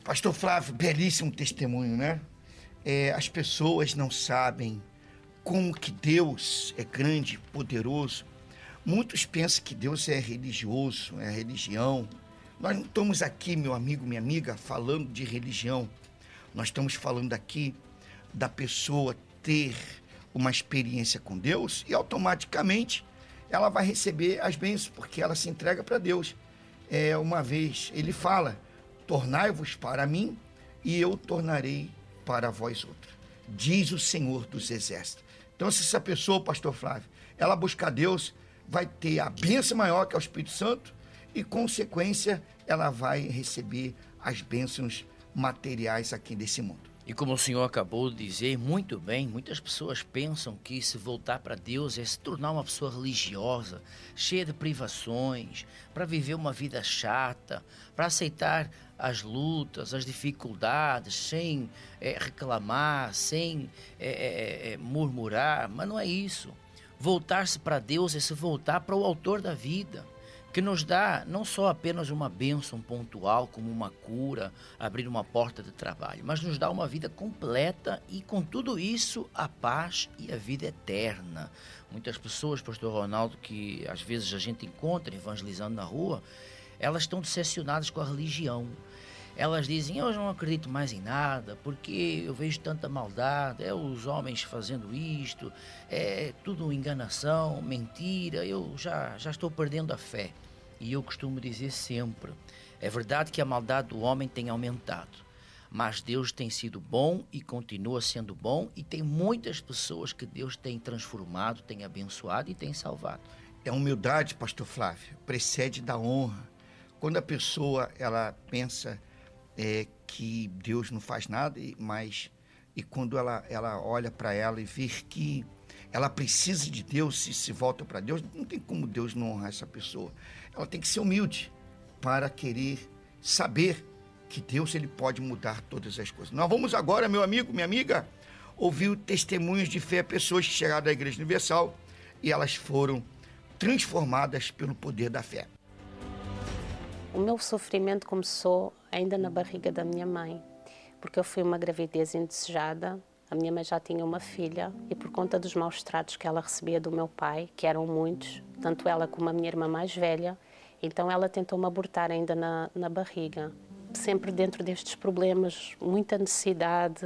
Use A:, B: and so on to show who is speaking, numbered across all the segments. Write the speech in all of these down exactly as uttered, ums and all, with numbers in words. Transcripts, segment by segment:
A: Pastor Flávio, belíssimo testemunho, né? É, as pessoas não sabem como que Deus é grande, poderoso. Muitos pensam que Deus é religioso, é religião. Nós não estamos aqui, meu amigo, minha amiga, falando de religião. Nós estamos falando aqui da pessoa ter uma experiência com Deus e automaticamente ela vai receber as bênçãos, porque ela se entrega para Deus. É, uma vez ele fala: tornai-vos para mim e eu tornarei para vós outros, diz o Senhor dos Exércitos. Então, se essa pessoa, pastor Flávio, ela buscar Deus, vai ter a bênção maior, que é o Espírito Santo, e, consequência, ela vai receber as bênçãos materiais aqui desse mundo.
B: E como o senhor acabou de dizer muito bem, muitas pessoas pensam que se voltar para Deus é se tornar uma pessoa religiosa, cheia de privações, para viver uma vida chata, para aceitar as lutas, as dificuldades, sem é, reclamar, sem é, é, murmurar. Mas não é isso. Voltar-se para Deus é se voltar para o autor da vida, que nos dá não só apenas uma bênção pontual, como uma cura, abrir uma porta de trabalho, mas nos dá uma vida completa e, com tudo isso, a paz e a vida eterna. Muitas pessoas, pastor Ronaldo, que às vezes a gente encontra evangelizando na rua, elas estão decepcionadas com a religião. Elas dizem: eu não acredito mais em nada, porque eu vejo tanta maldade, é os homens fazendo isto, é tudo enganação, mentira, eu já, já estou perdendo a fé. E eu costumo dizer sempre, é verdade que a maldade do homem tem aumentado, mas Deus tem sido bom e continua sendo bom, e tem muitas pessoas que Deus tem transformado, tem abençoado e tem salvado.
A: A humildade, pastor Flávio, precede da honra. Quando a pessoa ela pensa É, que Deus não faz nada, mas e quando ela, ela olha para ela e vê que ela precisa de Deus e se volta para Deus, não tem como Deus não honrar essa pessoa. Ela tem que ser humilde para querer saber que Deus ele pode mudar todas as coisas. Nós vamos agora, meu amigo, minha amiga, ouvir testemunhos de fé, pessoas que chegaram da Igreja Universal e elas foram transformadas pelo poder da fé.
C: O meu sofrimento começou ainda na barriga da minha mãe, porque eu fui uma gravidez indesejada. A minha mãe já tinha uma filha e, por conta dos maus tratos que ela recebia do meu pai, que eram muitos, tanto ela como a minha irmã mais velha, então ela tentou-me abortar ainda na, na barriga. Sempre dentro destes problemas, muita necessidade,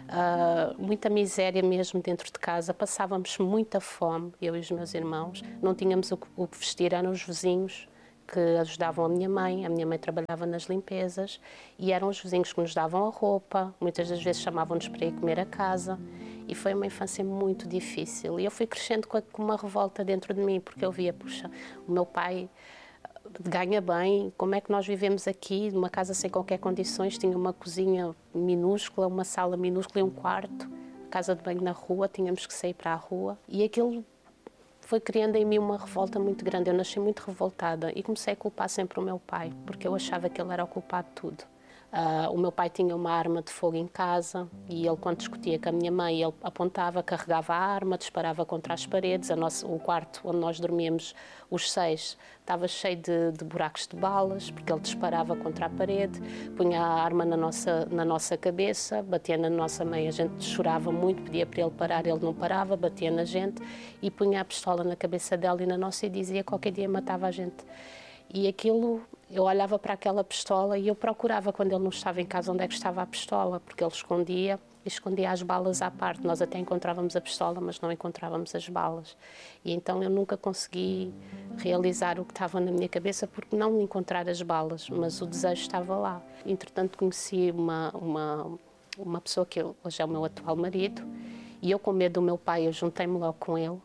C: uh, muita miséria mesmo dentro de casa. Passávamos muita fome, eu e os meus irmãos. Não tínhamos o que, o que vestir, eram os vizinhos que ajudavam a minha mãe. A minha mãe trabalhava nas limpezas e eram os vizinhos que nos davam a roupa, muitas das vezes chamavam-nos para ir comer a casa, e foi uma infância muito difícil. E eu fui crescendo com uma revolta dentro de mim, porque eu via, puxa, o meu pai ganha bem, como é que nós vivemos aqui numa casa sem qualquer condições? Tinha uma cozinha minúscula, uma sala minúscula e um quarto, casa de banho na rua, tínhamos que sair para a rua, e aquilo foi criando em mim uma revolta muito grande. Eu nasci muito revoltada e comecei a culpar sempre o meu pai, porque eu achava que ele era o culpado de tudo. Uh, o meu pai tinha uma arma de fogo em casa e ele, quando discutia com a minha mãe, ele apontava, carregava a arma, disparava contra as paredes. A nossa, o quarto onde nós dormíamos, os seis, estava cheio de, de buracos de balas, porque ele disparava contra a parede, punha a arma na nossa, na nossa cabeça, batia na nossa mãe, a gente chorava muito, pedia para ele parar, ele não parava, batia na gente e punha a pistola na cabeça dela e na nossa e dizia: qualquer dia matava a gente. E aquilo, eu olhava para aquela pistola e eu procurava, quando ele não estava em casa, onde é que estava a pistola, porque ele escondia, e escondia as balas à parte. Nós até encontrávamos a pistola, mas não encontrávamos as balas. E então eu nunca consegui realizar o que estava na minha cabeça, porque não encontrar as balas, mas o desejo estava lá. Entretanto, conheci uma, uma, uma pessoa que hoje é o meu atual marido, e eu, com medo do meu pai, eu juntei-me logo com ele.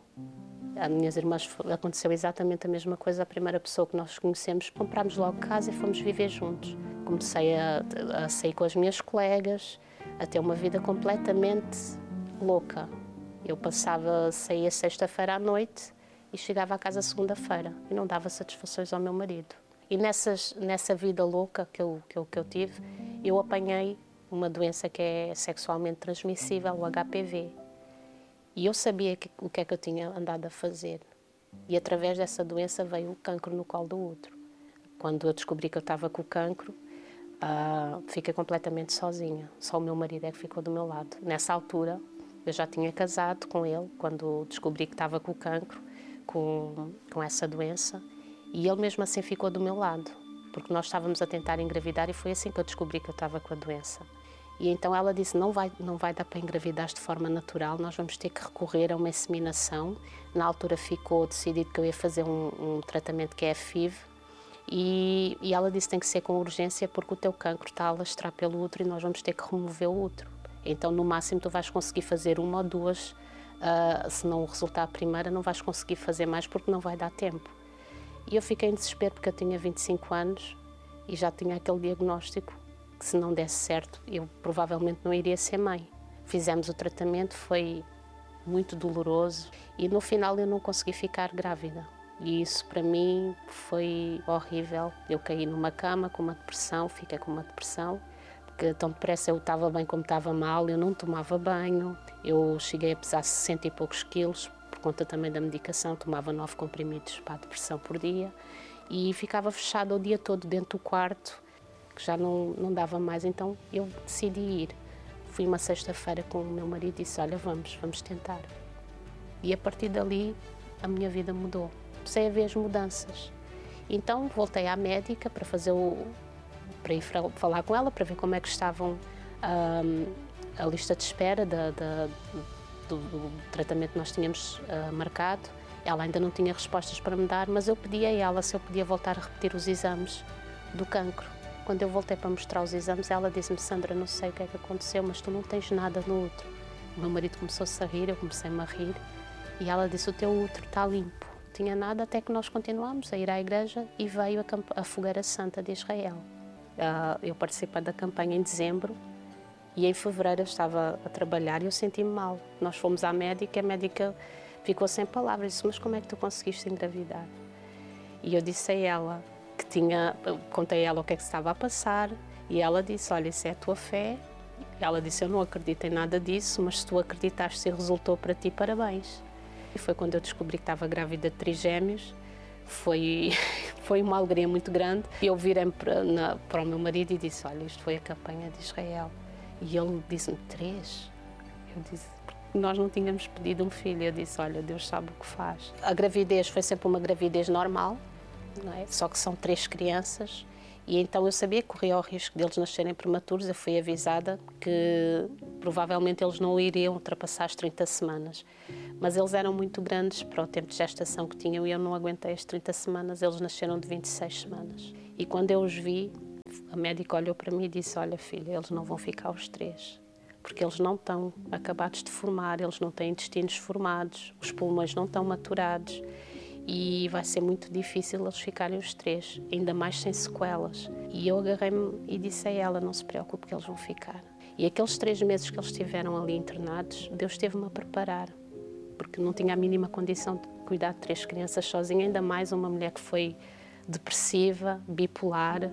C: As minhas irmãs, aconteceu exatamente a mesma coisa. A primeira pessoa que nós conhecemos, comprámos logo casa e fomos viver juntos. Comecei a, a sair com as minhas colegas, a ter uma vida completamente louca. Eu passava, saía sexta-feira à noite e chegava à casa segunda-feira e não dava satisfações ao meu marido. E nessas, nessa vida louca que eu, que, eu, que eu tive, eu apanhei uma doença que é sexualmente transmissível, o H P V. E eu sabia que, o que é que eu tinha andado a fazer. E através dessa doença veio o cancro no colo do útero. Quando eu descobri que eu estava com o cancro, uh, fiquei completamente sozinha. Só o meu marido é que ficou do meu lado. Nessa altura, eu já tinha casado com ele, quando descobri que estava com o cancro, com, com essa doença, e ele mesmo assim ficou do meu lado, porque nós estávamos a tentar engravidar e foi assim que eu descobri que eu estava com a doença. E então ela disse, não vai, não vai dar para engravidar de forma natural, nós vamos ter que recorrer a uma inseminação. Na altura ficou decidido que eu ia fazer um, um tratamento que é a F I V, e, e ela disse, tem que ser com urgência porque o teu cancro está a alastrar pelo útero e nós vamos ter que remover o útero. Então, no máximo, tu vais conseguir fazer uma ou duas, uh, se não resultar a primeira, não vais conseguir fazer mais porque não vai dar tempo. E eu fiquei em desespero porque eu tinha vinte e cinco anos e já tinha aquele diagnóstico que se não desse certo, eu provavelmente não iria ser mãe. Fizemos o tratamento, foi muito doloroso e no final eu não consegui ficar grávida. E isso para mim foi horrível. Eu caí numa cama com uma depressão, fiquei com uma depressão, porque tão depressa eu estava bem como estava mal, eu não tomava banho, eu cheguei a pesar sessenta e poucos quilos, por conta também da medicação, tomava nove comprimidos para a depressão por dia e ficava fechada o dia todo dentro do quarto, que já não, não dava mais, então eu decidi ir. Fui uma sexta-feira com o meu marido e disse, olha, vamos, vamos tentar. E a partir dali a minha vida mudou. Comecei a ver as mudanças. Então voltei à médica para fazer o, para ir falar com ela, para ver como é que estavam um, a lista de espera da, da, do, do tratamento que nós tínhamos uh, marcado. Ela ainda não tinha respostas para me dar, mas eu pedi a ela se eu podia voltar a repetir os exames do cancro. Quando eu voltei para mostrar os exames, ela disse-me, Sandra, não sei o que é que aconteceu, mas tu não tens nada no útero. O meu marido começou-se a rir, eu comecei-me a rir, e ela disse, o teu útero está limpo. Não tinha nada, até que nós continuámos a ir à igreja e veio a, a Fogueira Santa de Israel. Uh, eu participei da campanha em dezembro e em fevereiro eu estava a trabalhar e eu senti-me mal. Nós fomos à médica e a médica ficou sem palavras, disse, mas como é que tu conseguiste engravidar? E eu disse a ela que tinha, contei a ela o que é que se estava a passar e ela disse, olha, isso é a tua fé. E ela disse, eu não acredito em nada disso, mas se tu acreditaste e resultou para ti, parabéns. E foi quando eu descobri que estava grávida de trigêmeos, foi, foi uma alegria muito grande. E eu virei para, na, para o meu marido e disse, olha, isto foi a campanha de Israel. E ele disse-me, três? Eu disse, nós não tínhamos pedido um filho. Eu disse, olha, Deus sabe o que faz. A gravidez foi sempre uma gravidez normal, não é? Só que são três crianças. E então eu sabia que corria o risco deles nascerem prematuros. Eu fui avisada que provavelmente eles não iriam ultrapassar as trinta semanas. Mas eles eram muito grandes para o tempo de gestação que tinham e eu não aguentei as trinta semanas. Eles nasceram de vinte e seis semanas. E quando eu os vi, a médica olhou para mim e disse, olha filha, eles não vão ficar os três. Porque eles não estão acabados de formar, eles não têm intestinos formados, os pulmões não estão maturados. E vai ser muito difícil eles ficarem os três, ainda mais sem sequelas. E eu agarrei-me e disse a ela, não se preocupe que eles vão ficar. E aqueles três meses que eles estiveram ali internados, Deus esteve-me a preparar, porque não tinha a mínima condição de cuidar de três crianças sozinha, ainda mais uma mulher que foi depressiva, bipolar,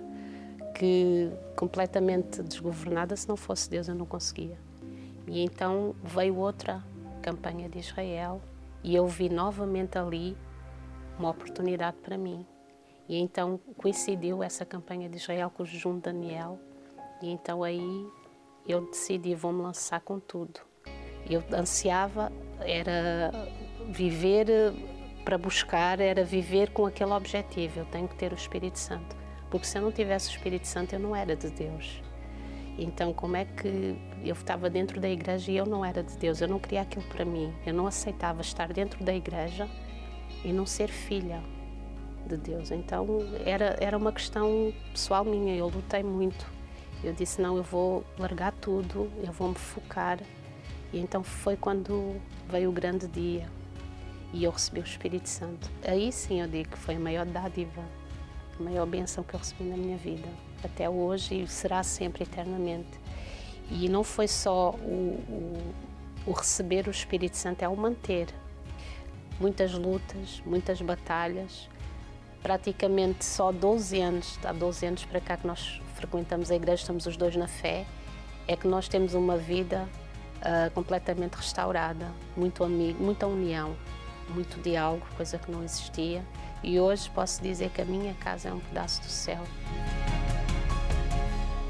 C: que completamente desgovernada, se não fosse Deus eu não conseguia. E então veio outra campanha de Israel e eu vi novamente ali uma oportunidade para mim. E então coincidiu essa campanha de Israel com o jejum de Daniel e então aí eu decidi, vou-me lançar com tudo. Eu ansiava, era viver para buscar, era viver com aquele objetivo, eu tenho que ter o Espírito Santo, porque se eu não tivesse o Espírito Santo eu não era de Deus. Então como é que eu estava dentro da igreja e eu não era de Deus, eu não queria aquilo para mim, eu não aceitava estar dentro da igreja e não ser filha de Deus. Então era, era uma questão pessoal minha, eu lutei muito. Eu disse, não, eu vou largar tudo, eu vou me focar. E então foi quando veio o grande dia e eu recebi o Espírito Santo. Aí sim eu digo que foi a maior dádiva, a maior bênção que eu recebi na minha vida, até hoje e será sempre, eternamente. E não foi só o, o, o receber o Espírito Santo, é o manter. Muitas lutas, muitas batalhas, praticamente só doze anos, há doze anos para cá que nós frequentamos a igreja, estamos os dois na fé, é que nós temos uma vida uh, completamente restaurada, muito amigo, muita união, muito diálogo, coisa que não existia, e hoje posso dizer que a minha casa é um pedaço do céu.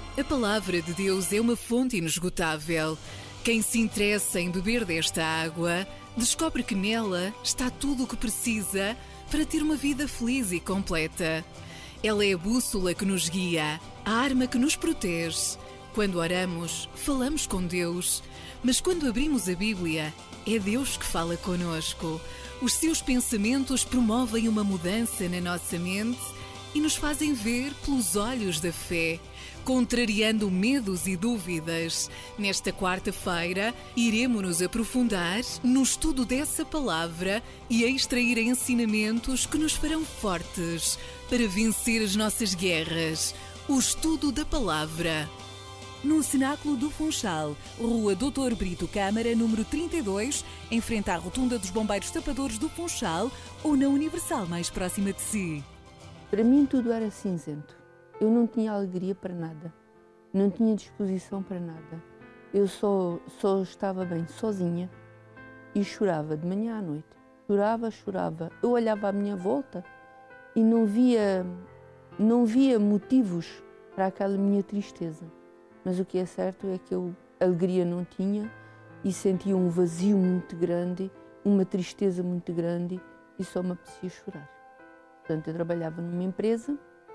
D: A palavra de Deus é uma fonte inesgotável. Quem se interessa em beber desta água, descobre que nela está tudo o que precisa para ter uma vida feliz e completa. Ela é a bússola que nos guia, a arma que nos protege. Quando oramos, falamos com Deus, mas quando abrimos a Bíblia, é Deus que fala conosco. Os seus pensamentos promovem uma mudança na nossa mente e nos fazem ver pelos olhos da fé, contrariando medos e dúvidas. Nesta quarta-feira, iremos nos aprofundar no estudo dessa palavra e a extrair ensinamentos que nos farão fortes para vencer as nossas guerras. O estudo da palavra.
E: No Cenáculo do Funchal, Rua doutor Brito Câmara, número trinta e dois, em frente à Rotunda dos Bombeiros Tapadores do Funchal, ou na Universal mais próxima de si.
F: Para mim tudo era cinzento. Eu não tinha alegria para nada. Não tinha disposição para nada. Eu só, só estava bem sozinha e chorava de manhã à noite. Chorava, chorava. Eu olhava à minha volta e não via, não via motivos para aquela minha tristeza. Mas o que é certo é que eu alegria não tinha e sentia um vazio muito grande, uma tristeza muito grande e só me apetecia chorar. Portanto, eu trabalhava numa empresa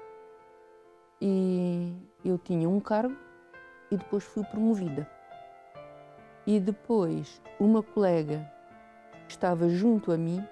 F: e eu tinha um cargo e depois fui promovida. E depois uma colega que estava junto a mim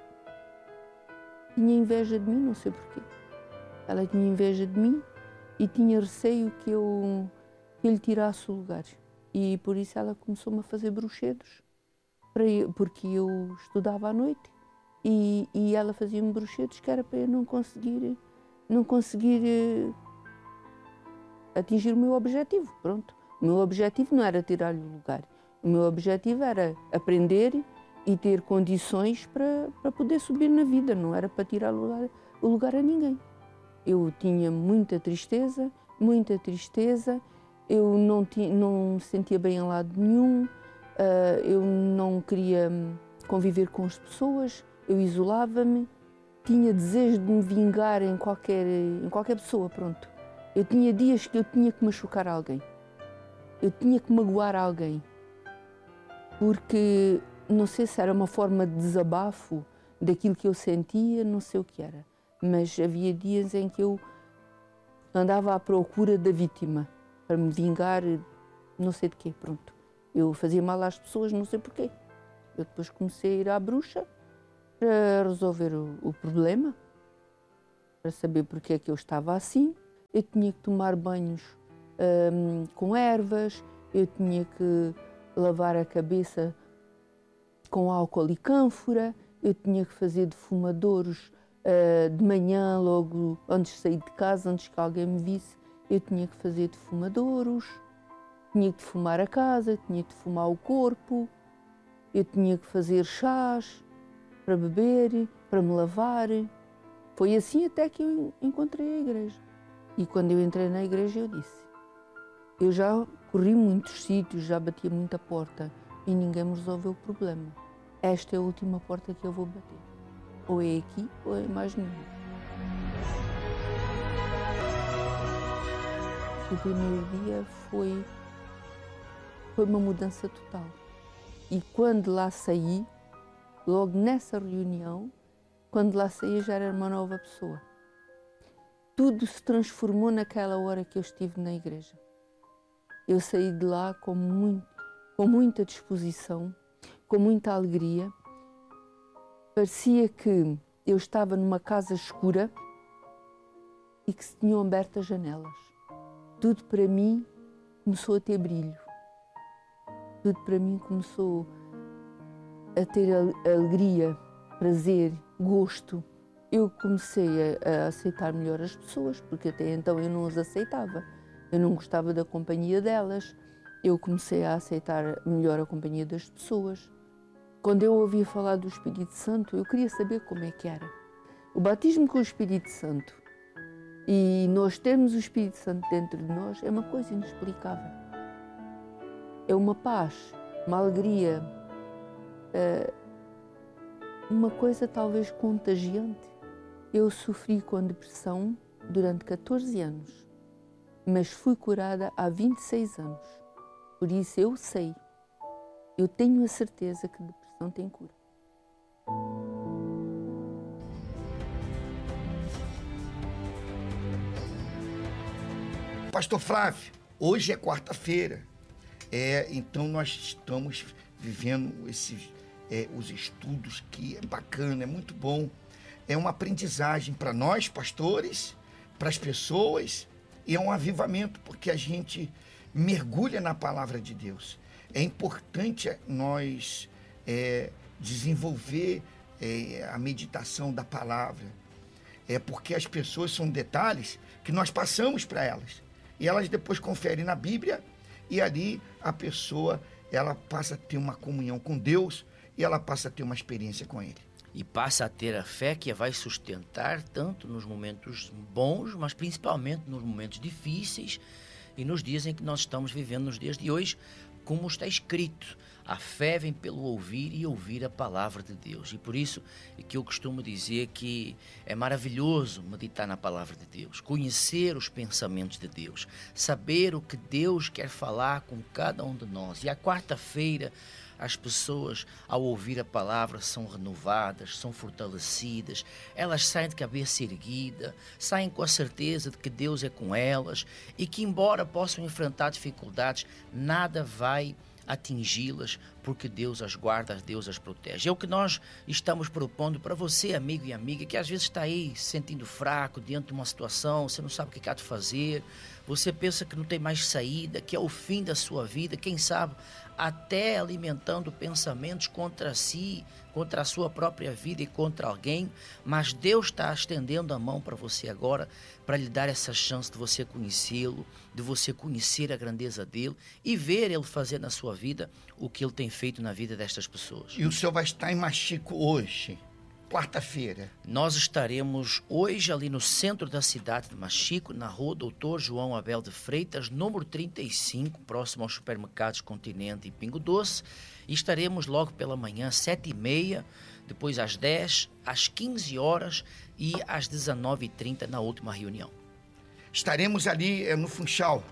F: tinha inveja de mim, não sei porquê. Ela tinha inveja de mim e tinha receio que eu, que eu lhe tirasse o lugar. E por isso ela começou-me a fazer bruxedos, para eu, porque eu estudava à noite e, e ela fazia-me bruxedos que era para eu não conseguir, não conseguir uh, atingir o meu objetivo. Pronto. O meu objetivo não era tirar-lhe o lugar. O meu objetivo era aprender e ter condições para, para poder subir na vida. Não era para tirar o lugar, o lugar a ninguém. Eu tinha muita tristeza, muita tristeza. Eu não, tinha, não me sentia bem em lado nenhum. Uh, eu não queria conviver com as pessoas. Eu isolava-me. Tinha desejo de me vingar em qualquer, em qualquer pessoa, pronto. Eu tinha dias que eu tinha que machucar alguém. Eu tinha que magoar alguém. Porque não sei se era uma forma de desabafo daquilo que eu sentia, não sei o que era. Mas havia dias em que eu andava à procura da vítima para me vingar, não sei de quê, pronto. Eu fazia mal às pessoas, não sei porquê. Eu depois comecei a ir à bruxa para resolver o, o problema, para saber porque é que eu estava assim. Eu tinha que tomar banhos hum, com ervas, eu tinha que lavar a cabeça com álcool e cânfora, eu tinha que fazer defumadouros uh, de manhã, logo antes de sair de casa, antes que alguém me visse, eu tinha que fazer defumadouros, tinha que defumar a casa, tinha que defumar o corpo, eu tinha que fazer chás para beber, para me lavar. Foi assim até que eu encontrei a igreja. E quando eu entrei na igreja eu disse, eu já corri muitos sítios, já bati a muita porta e ninguém me resolveu o problema. Esta é a última porta que eu vou bater. Ou é aqui ou é mais nenhuma. O primeiro dia foi, foi uma mudança total. E quando lá saí, logo nessa reunião, quando lá saí já era uma nova pessoa. Tudo se transformou naquela hora que eu estive na igreja. Eu saí de lá com, muito, com muita disposição, com muita alegria. Parecia que eu estava numa casa escura e que se tinham aberto as janelas. Tudo para mim começou a ter brilho. Tudo para mim começou a ter alegria, prazer, gosto. Eu comecei a, a aceitar melhor as pessoas, porque até então eu não as aceitava. Eu não gostava da companhia delas. Eu comecei a aceitar melhor a companhia das pessoas. Quando eu ouvia falar do Espírito Santo, eu queria saber como é que era. O batismo com o Espírito Santo e nós termos o Espírito Santo dentro de nós é uma coisa inexplicável. É uma paz, uma alegria, uma coisa talvez contagiante. Eu sofri com depressão durante catorze anos. mas fui curada há vinte e seis anos. Por isso eu sei, eu tenho a certeza que depressão tem cura.
A: Pastor Flávio, hoje é quarta-feira, é, então nós estamos vivendo esses, é, os estudos que é bacana, é muito bom. É uma aprendizagem para nós, pastores, para as pessoas, e é um avivamento, porque a gente mergulha na palavra de Deus. É importante nós é, desenvolver é, a meditação da palavra, é porque as pessoas são detalhes que nós passamos para elas. E elas depois conferem na Bíblia e ali a pessoa ela passa a ter uma comunhão com Deus e ela passa a ter uma experiência com Ele.
B: E passa a ter a fé que a vai sustentar tanto nos momentos bons, mas principalmente nos momentos difíceis e nos dias em que nós estamos vivendo nos dias de hoje, como está escrito. A fé vem pelo ouvir e ouvir a palavra de Deus. E por isso é que eu costumo dizer que é maravilhoso meditar na palavra de Deus, conhecer os pensamentos de Deus, saber o que Deus quer falar com cada um de nós. E a quarta-feira, as pessoas, ao ouvir a palavra, são renovadas, são fortalecidas, elas saem de cabeça erguida, saem com a certeza de que Deus é com elas e que, embora possam enfrentar dificuldades, nada vai atingi-las, porque Deus as guarda, Deus as protege. É o que nós estamos propondo para você, amigo e amiga, que às vezes está aí se sentindo fraco diante de uma situação, você não sabe o que há de fazer, você pensa que não tem mais saída, que é o fim da sua vida, quem sabe até alimentando pensamentos contra si, contra a sua própria vida e contra alguém, mas Deus está estendendo a mão para você agora, para lhe dar essa chance de você conhecê-lo, de você conhecer a grandeza dele e ver ele fazer na sua vida o que ele tem feito na vida destas pessoas.
A: E o senhor vai estar em Machico hoje, quarta-feira.
B: Nós estaremos hoje ali no centro da cidade de Machico, na rua doutor João Abel de Freitas, número trinta e cinco, próximo aos supermercados Continente e Pingo Doce. E estaremos logo pela manhã, sete e meia, depois às dez, às quinze horas e às dezenove e trinta na última reunião.
A: Estaremos ali é, no Funchal,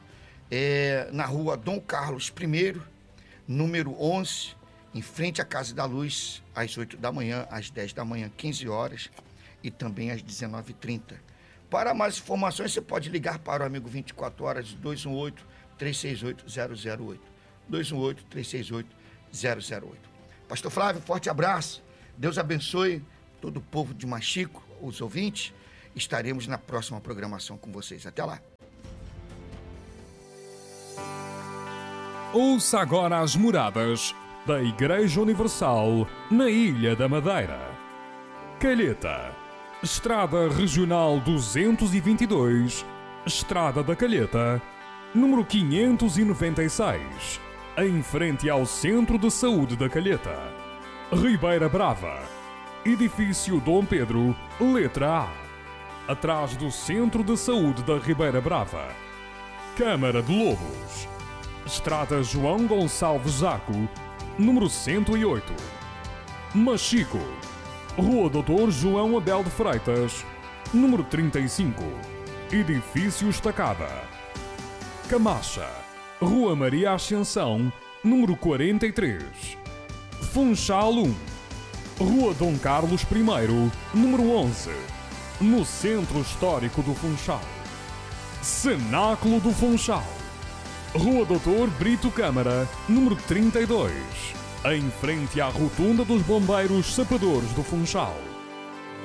A: é, na rua Dom Carlos I, número onze, em frente à Casa da Luz, às oito da manhã, às dez da manhã, quinze horas e também às dezenove e trinta. Para mais informações, você pode ligar para o amigo vinte e quatro horas, dois um oito, três seis oito, zero zero oito. dois um oito, três seis oito, zero zero oito. Pastor Flávio, forte abraço. Deus abençoe todo o povo de Machico, os ouvintes. Estaremos na próxima programação com vocês. Até lá.
G: Ouça agora as moradas da Igreja Universal na Ilha da Madeira. Calheta, Estrada Regional duzentos e vinte e dois, Estrada da Calheta, número quinhentos e noventa e seis, em frente ao Centro de Saúde da Calheta. Ribeira Brava, Edifício Dom Pedro, letra A, atrás do Centro de Saúde da Ribeira Brava. Câmara de Lobos, Estrada João Gonçalves Zaco, número cento e oito. Machico, Rua doutor João Abel de Freitas, número trinta e cinco, Edifício Estacada. Camacha, Rua Maria Ascensão, número quarenta e três. Funchal um, Rua Dom Carlos I, número onze, no Centro Histórico do Funchal. Cenáculo do Funchal, Rua doutor Brito Câmara, número trinta e dois, em frente à Rotunda dos Bombeiros Sapadores do Funchal.